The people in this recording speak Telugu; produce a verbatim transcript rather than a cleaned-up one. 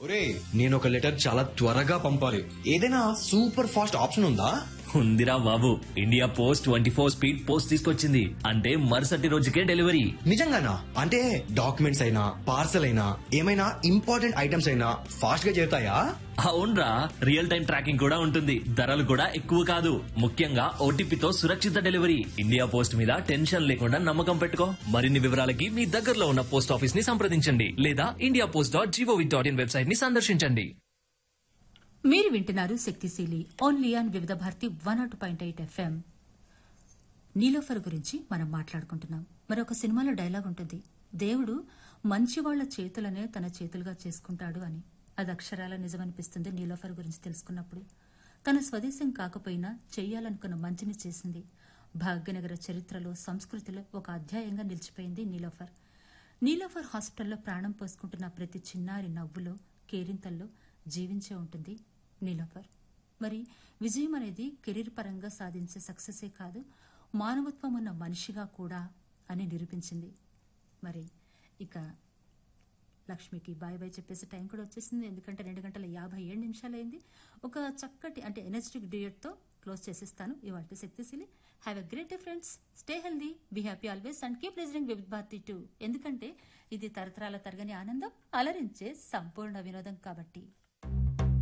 ఒరే నేను ఒక లెటర్ చాలా త్వరగా పంపాలి. ఏదైనా సూపర్ ఫాస్ట్ ఆప్షన్ ఉందా? ఉందిరా బాబు, India post twenty four speed post తీసుకొచ్చింది. అంటే మరుసటి రోజుకే డెలివరీ. నిజంగానా? అంటే డాక్యుమెంట్స్ అయినా పార్సల్ అయినా ఏమైనా ఇంపార్టెంట్ ఐటమ్స్ అయినా ఫాస్ట్ గా చేరుతాయా? అవునరా, రియల్ టైం ట్రాకింగ్ కూడా ఉంటుంది. ధరలు కూడా ఎక్కువ కాదు. ముఖ్యంగా ఓటీపీతో సురక్షిత డెలివరీ. ఇండియా పోస్ట్ మీద టెన్షన్ లేకుండా నమ్మకం పెట్టుకో. మరిన్ని వివరాలకి మీ దగ్గరలో ఉన్న పోస్ట్ ఆఫీస్ ని సంప్రదించండి లేదా India post dot GOV dot in website ని సందర్శించండి. మీరు వింటున్నారు శక్తిశీలి ఓన్లీ ఆన్ వివిధ Bharati one not point eight FM. Niloufer గురించి మనం మాట్లాడుకుంటున్నాం. మరొక సినిమాలో డైలాగ్ ఉంటుంది, దేవుడు మంచివాళ్ల చేతులనే తన చేతులుగా చేసుకుంటాడు అని. అది అక్షరాల నిజమనిపిస్తుంది నీలోఫర్ గురించి తెలుసుకున్నప్పుడు. తన స్వదేశం కాకపోయినా చెయ్యాలనుకున్న మంచిని చేసింది. భాగ్యనగర చరిత్రలో సంస్కృతిలో ఒక అధ్యాయంగా నిలిచిపోయింది నీలోఫర్. నీలోఫర్ హాస్పిటల్లో ప్రాణం పోసుకుంటున్న ప్రతి చిన్నారి నవ్వులో, కేరింతల్లో జీవించే ఉంటుంది నీలోఫర్. మరి విజయం అనేది కెరీర్ పరంగా సాధించే సక్సెసే కాదు, మానవత్వం ఉన్న మనిషిగా కూడా అని నిరూపించింది. మరి ఇక లక్ష్మికి బాయ్ బాయ్ చెప్పేసి టైం కూడా వచ్చేసింది. ఎందుకంటే రెండు గంటల యాభై ఏడు నిమిషాలైంది. ఒక చక్కటి అంటే ఎనర్జెటిక్ డ్యూయట్తో క్లోజ్ చేసేస్తాను ఇవాళ శక్తిశీలి. Have a great day friends, stay healthy, be happy always and keep listening వివిధ భారతి టూ. ఎందుకంటే ఇది తరతరాల తరగని ఆనందం, అలరించే సంపూర్ణ వినోదం కాబట్టి.